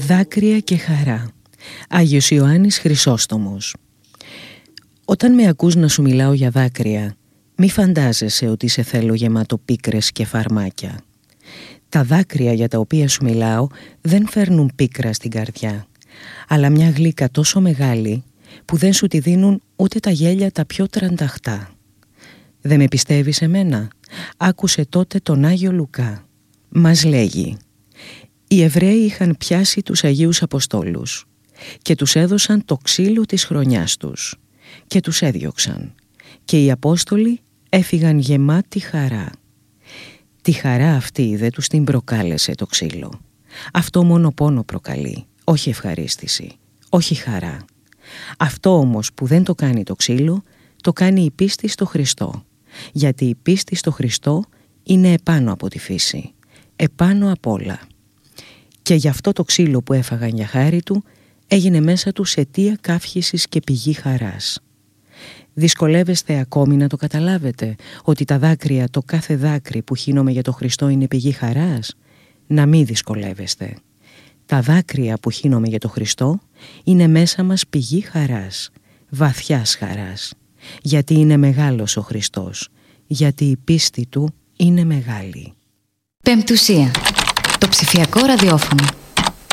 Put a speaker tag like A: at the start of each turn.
A: Δάκρυα και χαρά. Άγιος Ιωάννης Χρυσόστομος. Όταν με ακούς να σου μιλάω για δάκρυα, μη φαντάζεσαι ότι σε θέλω γεμάτο πίκρες και φαρμάκια. Τα δάκρυα για τα οποία σου μιλάω δεν φέρνουν πίκρα στην καρδιά, αλλά μια γλύκα τόσο μεγάλη που δεν σου τη δίνουν ούτε τα γέλια τα πιο τρανταχτά. Δεν με πιστεύεις εμένα? Άκουσε τότε τον Άγιο Λουκά. Μας λέγει: οι Εβραίοι είχαν πιάσει τους Αγίους Αποστόλους και τους έδωσαν το ξύλο της χρονιάς τους και τους έδιωξαν, και οι Απόστολοι έφυγαν γεμάτοι χαρά. Τη χαρά αυτή δεν τους την προκάλεσε το ξύλο. Αυτό μόνο πόνο προκαλεί, όχι ευχαρίστηση, όχι χαρά. Αυτό όμως που δεν το κάνει το ξύλο, το κάνει η πίστη στο Χριστό, γιατί η πίστη στο Χριστό είναι επάνω από τη φύση, επάνω απ' όλα. Και γι' αυτό το ξύλο που έφαγαν για χάρη του έγινε μέσα τους αιτία καύχησης και πηγή χαράς. Δυσκολεύεστε ακόμη να το καταλάβετε, ότι τα δάκρυα, το κάθε δάκρυ που χύνομαι για το Χριστό είναι πηγή χαράς? Να μην δυσκολεύεστε. Τα δάκρυα που χύνομαι για το Χριστό είναι μέσα μας πηγή χαράς, βαθιάς χαράς, γιατί είναι μεγάλος ο Χριστός, γιατί η πίστη του είναι μεγάλη.
B: Πεμπτουσία. Το ψηφιακό ραδιόφωνο.